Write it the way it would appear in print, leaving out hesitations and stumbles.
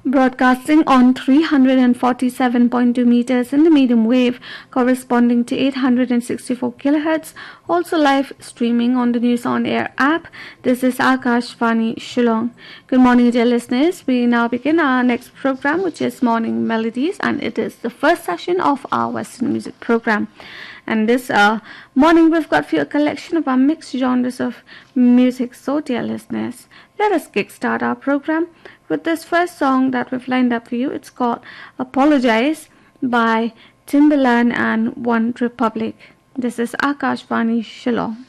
broadcasting on 347.2 meters in the medium wave corresponding to 864 kilohertz, also live streaming on the News on Air app. This is Akashvani Shillong. Good morning, dear listeners. We now begin our next program, which is Morning Melodies, and it is the first session of our Western music program. And this morning we've got for you a collection of our mixed genres of music. So, dear listeners, let us kickstart our program with this first song that we've lined up for you. It's called Apologize by Timbaland and One Republic. This is Akashvani Shillong.